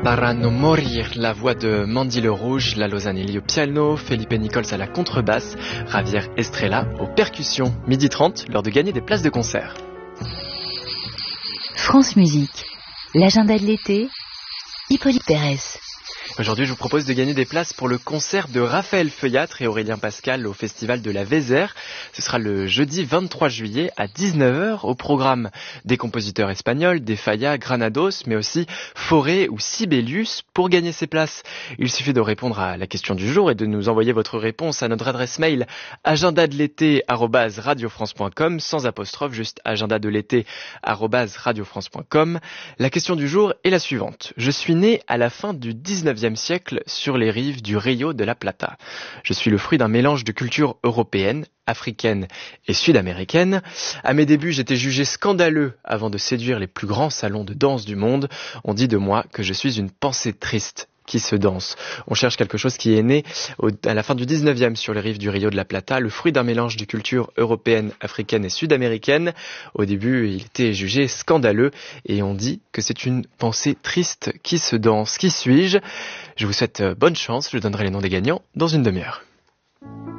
Para no morir, la voix de Mandy Le Rouge, la Lozanelli au piano, Felipe Nichols à la contrebasse, Javier Estrella aux percussions. 12h30, l'heure de gagner des places de concert. France Musique, l'agenda de l'été, Hippolyte Pérez. Aujourd'hui, je vous propose de gagner des places pour le concert de Raphaël Feuillatre et Aurélien Pascal au Festival de la Vézère. Ce sera le jeudi 23 juillet à 19h. Au programme des compositeurs espagnols, des Falla, Granados, mais aussi Fauré ou Sibelius. Pour gagner ces places, il suffit de répondre à la question du jour et de nous envoyer votre réponse à notre adresse mail agendadelété@radiofrance.com sans apostrophe, juste agendadelété@radiofrance.com. La question du jour est la suivante. Je suis né à la fin du 19e siècle sur les rives du Rio de la Plata. Je suis le fruit d'un mélange de cultures européennes, africaines et sud-américaines. À mes débuts, j'étais jugé scandaleux avant de séduire les plus grands salons de danse du monde. On dit de moi que je suis une pensée triste qui se danse. On cherche quelque chose qui est né à la fin du 19e sur les rives du Rio de la Plata, le fruit d'un mélange de cultures européennes, africaines et sud-américaines. Au début, il était jugé scandaleux et on dit que c'est une pensée triste qui se danse. Qui suis-je ? Je vous souhaite bonne chance, je donnerai les noms des gagnants dans une demi-heure.